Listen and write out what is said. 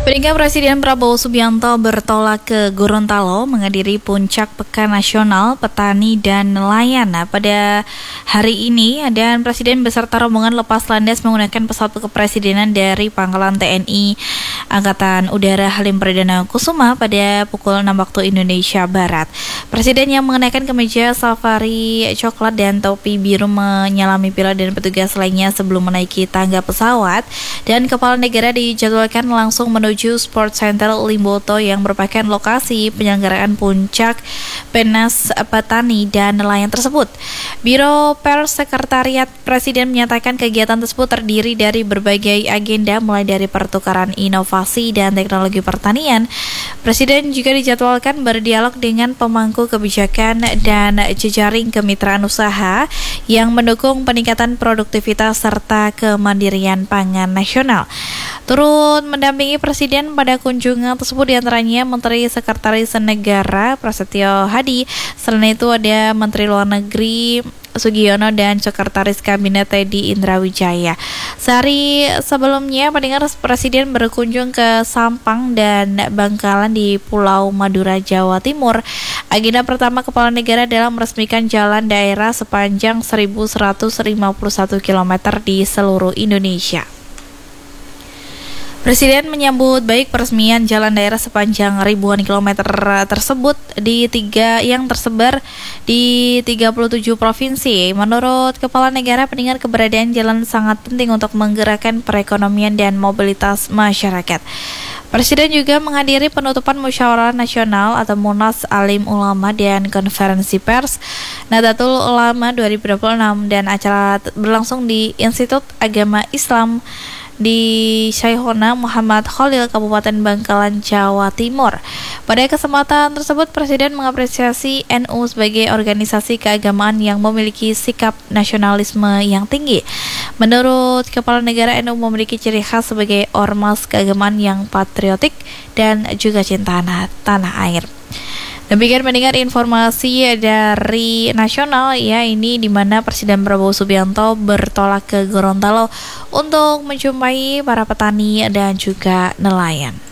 Peningkat Presiden Prabowo Subianto bertolak ke Gorontalo menghadiri puncak Pekan Nasional Petani dan Nelayan. Pada hari ini, dan Presiden beserta rombongan lepas landas menggunakan pesawat kepresidenan dari Pangkalan TNI Angkatan Udara Halim Perdana Kusuma pada pukul 6 waktu Indonesia Barat. Presiden yang mengenakan kemeja safari coklat dan topi biru menyalami pilot dan petugas lainnya sebelum menaiki tangga pesawat, dan kepala negara dijadwalkan langsung menuju Sport Center Limboto yang merupakan lokasi penyelenggaraan puncak Penas Petani dan Nelayan tersebut. Biro Pers Sekretariat Presiden menyatakan kegiatan tersebut terdiri dari berbagai agenda mulai dari pertukaran inovasi dan teknologi pertanian. Presiden juga dijadwalkan berdialog dengan pemangku kebijakan dan jejaring kemitraan usaha yang mendukung peningkatan produktivitas serta kemandirian pangan nasional. Turut mendampingi Presiden pada kunjungan tersebut diantaranya Menteri Sekretaris Negara Prasetyo Hadi. Selain itu ada Menteri Luar Negeri Sugiono dan Sekretaris Kabinet Teddy Indrawijaya. Sehari sebelumnya, pendengar, Presiden berkunjung ke Sampang dan Bangkalan di Pulau Madura, Jawa Timur. Agenda pertama kepala negara adalah meresmikan jalan daerah sepanjang 1.151 km di seluruh Indonesia. Presiden menyambut baik peresmian jalan daerah sepanjang ribuan kilometer tersebut yang tersebar di 37 provinsi. Menurut Kepala Negara, pendengar, keberadaan jalan sangat penting untuk menggerakkan perekonomian dan mobilitas masyarakat. Presiden juga menghadiri penutupan Musyawarah Nasional atau Munas Alim Ulama dan Konferensi Pers Nahdlatul Ulama 2026, dan acara berlangsung di Institut Agama Islam di Syaihona Muhammad Khalil, Kabupaten Bangkalan, Jawa Timur. Pada kesempatan tersebut, Presiden mengapresiasi NU sebagai organisasi keagamaan yang memiliki sikap nasionalisme yang tinggi. Menurut Kepala Negara, NU memiliki ciri khas sebagai ormas keagamaan yang patriotik dan juga cinta tanah air. Demikian mendengar informasi dari nasional ya, ini di mana Presiden Prabowo Subianto bertolak ke Gorontalo untuk menjumpai para petani dan juga nelayan.